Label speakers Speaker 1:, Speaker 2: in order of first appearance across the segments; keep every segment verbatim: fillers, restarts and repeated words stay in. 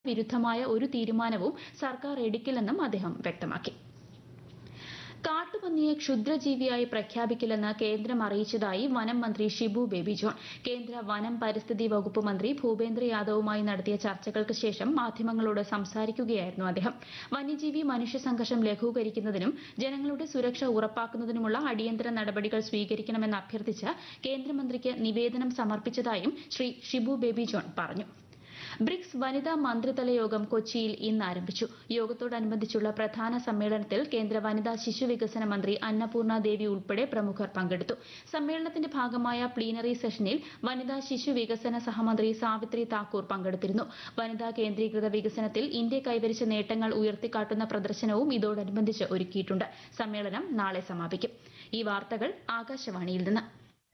Speaker 1: വിരുദ്ധമായ ഒരു തീരുമാനവും സർക്കാർ എടുക്കില്ലെന്നും അദ്ദേഹം വ്യക്തമാക്കി. കാട്ടുപന്നിയെ ക്ഷുദ്രജീവിയായി പ്രഖ്യാപിക്കില്ലെന്ന് കേന്ദ്രം അറിയിച്ചതായി വനം മന്ത്രി ഷിബു ബേബി ജോൺ. കേന്ദ്ര വനം പരിസ്ഥിതി വകുപ്പ് മന്ത്രി ഭൂപേന്ദ്ര യാദവുമായി നടത്തിയ ചർച്ചകൾക്ക് ശേഷം മാധ്യമങ്ങളോട് സംസാരിക്കുകയായിരുന്നു അദ്ദേഹം. വന്യജീവി മനുഷ്യ സംഘർഷം ലഘൂകരിക്കുന്നതിനും ജനങ്ങളുടെ സുരക്ഷ ഉറപ്പാക്കുന്നതിനുമുള്ള അടിയന്തര നടപടികൾ സ്വീകരിക്കണമെന്ന് അഭ്യർത്ഥിച്ച് കേന്ദ്രമന്ത്രിക്ക് നിവേദനം സമർപ്പിച്ചതായും ശ്രീ ഷിബു ബേബി ജോൺ പറഞ്ഞു. ബ്രിക്സ് വനിതാ മന്ത്രിതല യോഗം കൊച്ചിയിൽ ഇന്ന് ആരംഭിച്ചു. യോഗത്തോടനുബന്ധിച്ചുള്ള പ്രധാന സമ്മേളനത്തിൽ കേന്ദ്ര വനിതാ ശിശു വികസന മന്ത്രി അന്നപൂർണ ദേവി ഉൾപ്പെടെ പ്രമുഖർ പങ്കെടുത്തു. സമ്മേളനത്തിന്റെ ഭാഗമായ പ്ലീനറി സെഷനിൽ വനിതാ ശിശു വികസന സഹമന്ത്രി സാവിത്രി താക്കൂർ പങ്കെടുത്തിരുന്നു. വനിതാ കേന്ദ്രീകൃത വികസനത്തിൽ ഇന്ത്യ കൈവരിച്ച നേട്ടങ്ങൾ ഉയർത്തിക്കാട്ടുന്ന പ്രദർശനവും ഇതോടനുബന്ധിച്ച് ഒരുക്കിയിട്ടുണ്ട്. സമ്മേളനം നാളെ സമാപിക്കും. ഈ വാർത്തകൾ ആകാശവാണിയിൽ നിന്ന്.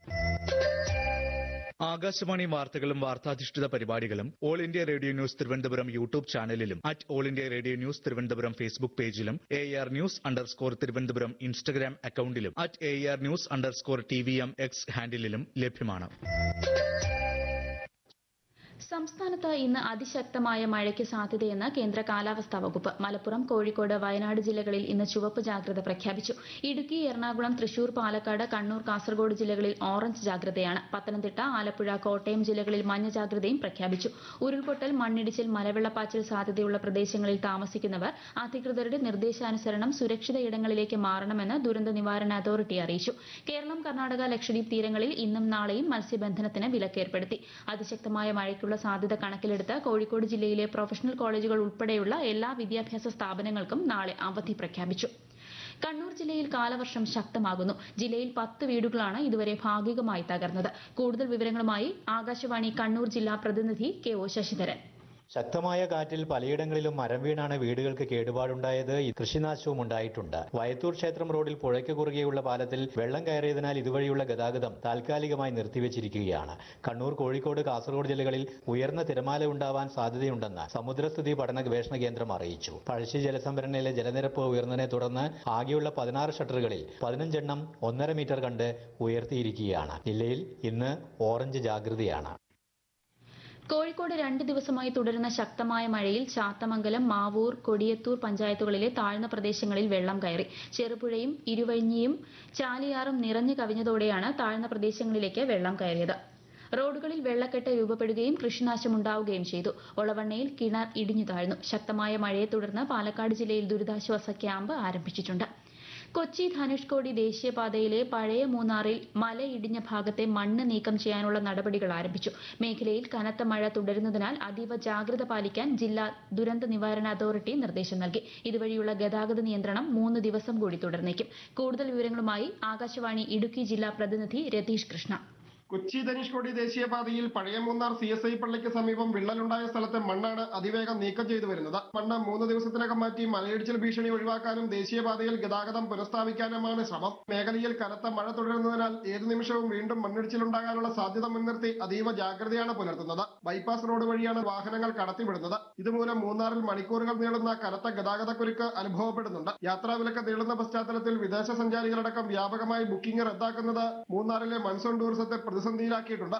Speaker 2: ആകാശവാണി വാർത്തകളും വാർത്താധിഷ്ഠിത പരിപാടികളും all India radio news Thiruvananthapuram YouTube ചാനലിലും at all India radio news Thiruvananthapuram Facebook പേജിലും A R news underscore Thiruvananthapuram Instagram അക്കൌണ്ടിലും at A R news underscore T V M X ഹാൻഡിലും ലഭ്യമാണ്.
Speaker 1: സംസ്ഥാനത്ത് ഇന്ന് അതിശക്തമായ മഴയ്ക്ക് സാധ്യതയെന്ന് കേന്ദ്ര കാലാവസ്ഥാ വകുപ്പ്. മലപ്പുറം, കോഴിക്കോട്, വയനാട് ജില്ലകളിൽ ഇന്ന് ചുവപ്പ് ജാഗ്രത പ്രഖ്യാപിച്ചു. ഇടുക്കി, എറണാകുളം, തൃശൂർ, പാലക്കാട്, കണ്ണൂർ, കാസർഗോഡ് ജില്ലകളിൽ ഓറഞ്ച് ജാഗ്രതയാണ്. പത്തനംതിട്ട, ആലപ്പുഴ, കോട്ടയം ജില്ലകളിൽ മഞ്ഞ ജാഗ്രതയും പ്രഖ്യാപിച്ചു. ഉരുൾപൊട്ടൽ, മണ്ണിടിച്ചിൽ, മലവെള്ളപ്പാച്ചിൽ സാധ്യതയുള്ള പ്രദേശങ്ങളിൽ താമസിക്കുന്നവർ അധികൃതരുടെ നിർദ്ദേശാനുസരണം സുരക്ഷിത ഇടങ്ങളിലേക്ക് മാറണമെന്ന് ദുരന്ത നിവാരണ അതോറിറ്റി അറിയിച്ചു. കേരളം, കർണാടക, ലക്ഷദ്വീപ് തീരങ്ങളിൽ ഇന്നും നാളെയും മത്സ്യബന്ധനത്തിന് വിലക്കേർപ്പെടുത്തി. അതിശക്തമായ മഴയ്ക്കുള്ള സാധ്യത കണക്കിലെടുത്ത് കോഴിക്കോട് ജില്ലയിലെ പ്രൊഫഷണൽ കോളേജുകൾ ഉൾപ്പെടെയുള്ള എല്ലാ വിദ്യാഭ്യാസ സ്ഥാപനങ്ങൾക്കും നാളെ അവധി പ്രഖ്യാപിച്ചു. കണ്ണൂർ ജില്ലയിൽ കാലവർഷം ശക്തമാകുന്നു. ജില്ലയിൽ പത്ത് വീടുകളാണ് ഇതുവരെ ഭാഗികമായി തകർന്നത്. കൂടുതൽ വിവരങ്ങളുമായി ആകാശവാണി കണ്ണൂർ ജില്ലാ പ്രതിനിധി കെ ഒ ശശിധരൻ.
Speaker 3: ശക്തമായ കാറ്റിൽ പലയിടങ്ങളിലും മരം വീണാണ് വീടുകൾക്ക് കേടുപാടുണ്ടായത്. കൃഷിനാശവും ഉണ്ടായിട്ടുണ്ട്. വയത്തൂർ ക്ഷേത്രം റോഡിൽ പുഴയ്ക്ക് കുറുകെയുള്ള പാലത്തിൽ വെള്ളം കയറിയതിനാൽ ഇതുവഴിയുള്ള ഗതാഗതം താൽക്കാലികമായി നിർത്തിവച്ചിരിക്കുകയാണ്. കണ്ണൂർ, കോഴിക്കോട്, കാസർഗോഡ് ജില്ലകളിൽ ഉയർന്ന തിരമാല ഉണ്ടാവാൻ സാധ്യതയുണ്ടെന്ന് സമുദ്രസ്ഥിതി പഠന ഗവേഷണ കേന്ദ്രം അറിയിച്ചു. പഴശ്ശി ജലസംഭരണിയിലെ ജലനിരപ്പ് ഉയർന്നതിനെ തുടർന്ന് ആകെയുള്ള പതിനാറ് ഷട്ടറുകളിൽ പതിനഞ്ചെണ്ണം ഒന്നര മീറ്റർ കണ്ട് ഉയർത്തിയിരിക്കുകയാണ്. ജില്ലയിൽ ഇന്ന് ഓറഞ്ച് ജാഗ്രതയാണ്.
Speaker 1: കോഴിക്കോട് രണ്ട് ദിവസമായി തുടരുന്ന ശക്തമായ മഴയിൽ ചാത്തമംഗലം, മാവൂർ, കൊടിയത്തൂർ പഞ്ചായത്തുകളിലെ താഴ്ന്ന പ്രദേശങ്ങളിൽ വെള്ളം കയറി. ചെറുപുഴയും ഇരുവഴിഞ്ഞിയും ചാലിയാറും നിറഞ്ഞു കവിഞ്ഞതോടെയാണ് താഴ്ന്ന പ്രദേശങ്ങളിലേക്ക് വെള്ളം കയറിയത്. റോഡുകളിൽ വെള്ളക്കെട്ട് രൂപപ്പെടുകയും കൃഷിനാശമുണ്ടാവുകയും ചെയ്തു. ഒളവണ്ണയിൽ കിണർ ഇടിഞ്ഞു താഴ്ന്നു. ശക്തമായ മഴയെ തുടർന്ന് പാലക്കാട് ജില്ലയിൽ ദുരിതാശ്വാസ ക്യാമ്പ് ആരംഭിച്ചിട്ടുണ്ട്. കൊച്ചി ധനുഷ്കോടി ദേശീയപാതയിലെ പഴയ മൂന്നാറിൽ മലയിടിഞ്ഞ ഭാഗത്തെ മണ്ണ് നീക്കം ചെയ്യാനുള്ള നടപടികൾ ആരംഭിച്ചു. മേഖലയിൽ കനത്ത മഴ തുടരുന്നതിനാൽ അതീവ ജാഗ്രത പാലിക്കാൻ ജില്ലാ ദുരന്ത നിവാരണ അതോറിറ്റി നിർദ്ദേശം നൽകി. ഇതുവഴിയുള്ള ഗതാഗത നിയന്ത്രണം മൂന്ന് ദിവസം കൂടി തുടർന്നേക്കും. കൂടുതൽ വിവരങ്ങളുമായി ആകാശവാണി ഇടുക്കി ജില്ലാ പ്രതിനിധി രതീഷ് കൃഷ്ണ.
Speaker 4: കൊച്ചി ധനുഷ്കോടി ദേശീയപാതയിൽ പഴയ മൂന്നാർ സി എസ് ഐ പള്ളിക്ക് സമീപം വിള്ളലുണ്ടായ സ്ഥലത്തെ മണ്ണാണ് അതിവേഗം നീക്കം ചെയ്തു വരുന്നത്. മണ്ണ് മൂന്ന് ദിവസത്തിനകം മാറ്റി മലയിടിച്ചിൽ ഭീഷണി ഒഴിവാക്കാനും ദേശീയപാതയിൽ ഗതാഗതം പുനഃസ്ഥാപിക്കാനുമാണ് ശ്രമം. മേഖലയിൽ കനത്ത മഴ തുടരുന്നതിനാൽ ഏതു നിമിഷവും വീണ്ടും മണ്ണിടിച്ചിലുണ്ടാകാനുള്ള സാധ്യത മുൻനിർത്തി അതീവ ജാഗ്രതയാണ് പുലർത്തുന്നത്. ബൈപ്പാസ് റോഡ് വഴിയാണ് വാഹനങ്ങൾ കടത്തിവിടുന്നത്. ഇതുമൂലം മൂന്നാറിൽ മണിക്കൂറുകൾ നീളുന്ന കനത്ത ഗതാഗതക്കുരുക്ക് അനുഭവപ്പെടുന്നുണ്ട്. യാത്രാവിലക്ക് നീളുന്ന പശ്ചാത്തലത്തിൽ വിദേശ സഞ്ചാരികളടക്കം വ്യാപകമായി ബുക്കിംഗ് റദ്ദാക്കുന്നത് മൂന്നാറിലെ മൺസൂൺ ടൂറിസത്തെ പ്രതിസന്ധിയിലാക്കിയിട്ടുണ്ട്.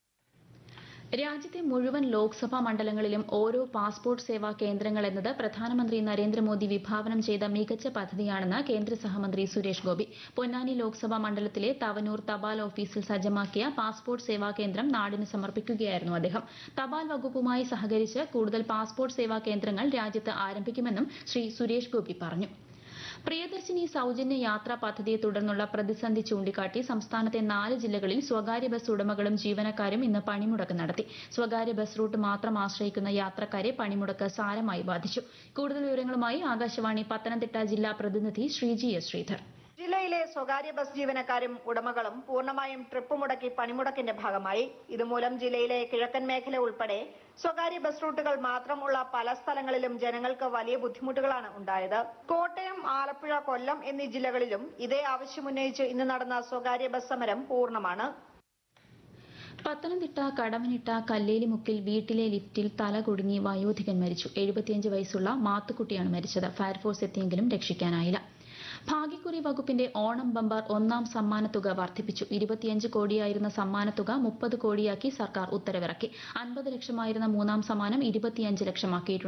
Speaker 1: രാജ്യത്തെ മുഴുവൻ ലോക്സഭാ മണ്ഡലങ്ങളിലും ഓരോ പാസ്പോർട്ട് സേവാ കേന്ദ്രങ്ങൾ എന്നത് പ്രധാനമന്ത്രി നരേന്ദ്രമോദി വിഭാവനം ചെയ്ത മികച്ച പദ്ധതിയാണെന്ന് കേന്ദ്ര സഹമന്ത്രി സുരേഷ് ഗോപി. പൊന്നാനി ലോക്സഭാ മണ്ഡലത്തിലെ തവനൂർ തപാൽ ഓഫീസിൽ സജ്ജമാക്കിയ പാസ്പോർട്ട് സേവാ കേന്ദ്രം നാടിന് സമർപ്പിക്കുകയായിരുന്നു അദ്ദേഹം. തപാൽ വകുപ്പുമായി സഹകരിച്ച് കൂടുതൽ പാസ്പോർട്ട് സേവാ കേന്ദ്രങ്ങൾ രാജ്യത്ത് ആരംഭിക്കുമെന്നും ശ്രീ സുരേഷ് ഗോപി പറഞ്ഞു. പ്രിയദർശിനി സൌജന്യ യാത്രാ പദ്ധതിയെ തുടർന്നുള്ള പ്രതിസന്ധി ചൂണ്ടിക്കാട്ടി സംസ്ഥാനത്തെ നാല് ജില്ലകളിൽ സ്വകാര്യ ബസ് ഉടമകളും ജീവനക്കാരും ഇന്ന് പണിമുടക്ക് നടത്തി. സ്വകാര്യ ബസ് റൂട്ട് മാത്രം ആശ്രയിക്കുന്ന യാത്രക്കാരെ പണിമുടക്ക് സാരമായി ബാധിച്ചു. കൂടുതൽ വിവരങ്ങളുമായി ആകാശവാണി പത്തനംതിട്ട ജില്ലാ പ്രതിനിധി ശ്രീജി എസ് ശ്രീധർ.
Speaker 5: ജില്ലയിലെ സ്വകാര്യ ബസ് ജീവനക്കാരും ഉടമകളും പൂർണ്ണമായും ട്രിപ്പ് മുടക്കി പണിമുടക്കിന്റെ ഭാഗമായി. ഇതുമൂലം ജില്ലയിലെ കിഴക്കൻ മേഖല ഉൾപ്പെടെ സ്വകാര്യ ബസ് റൂട്ടുകൾ മാത്രമുള്ള പല സ്ഥലങ്ങളിലും ജനങ്ങൾക്ക് വലിയ ബുദ്ധിമുട്ടുകളാണ് ഉണ്ടായത്. കോട്ടയം, ആലപ്പുഴ, കൊല്ലം എന്നീ ജില്ലകളിലും ഇതേ ആവശ്യമുന്നയിച്ച് ഇന്ന് നടന്ന സ്വകാര്യ ബസ് സമരം പൂർണ്ണമാണ്.
Speaker 1: പത്തനംതിട്ട കടമനിട്ട കല്ലേലിമുക്കിൽ വീട്ടിലെ ലിഫ്റ്റിൽ തല കുടുങ്ങി വയോധികൻ മരിച്ചു. എഴുപത്തിയഞ്ച് വയസ്സുള്ള മാത്തുക്കുട്ടിയാണ് മരിച്ചത്. ഫയർഫോഴ്സ് എത്തിയെങ്കിലും രക്ഷിക്കാനായില്ല. ഭാഗ്യക്കുറി വകുപ്പിന്റെ ഓണം ബമ്പർ ഒന്നാം സമ്മാനത്തുക വർദ്ധിപ്പിച്ചു. ഇരുപത്തിയഞ്ച് കോടിയായിരുന്ന സമ്മാനത്തുക മുപ്പത് കോടിയാക്കി സർക്കാർ ഉത്തരവിറക്കി. അൻപത് ലക്ഷമായിരുന്ന മൂന്നാം സമ്മാനം ഇരുപത്തിയഞ്ച് ലക്ഷമാക്കിയിട്ടുണ്ട്.